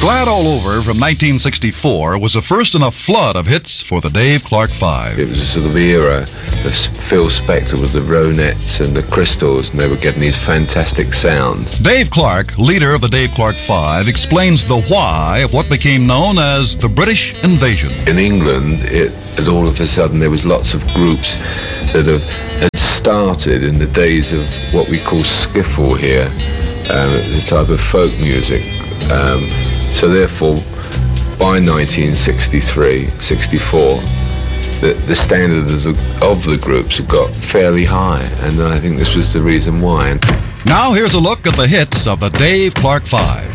Glad All Over from 1964 was the first in a flood of hits for the Dave Clark Five. It was a sort of era of Phil Spector with the Ronettes and the Crystals, and they were getting these fantastic sounds. Dave Clark, leader of the Dave Clark Five, explains the why of what became known as the British Invasion. In England, all of a sudden there was lots of groups that had started in the days of what we call skiffle here. It was a type of folk music. So therefore, by 1963, 64, the standards of the groups have got fairly high, and I think this was the reason why. Now here's a look at the hits of the Dave Clark Five.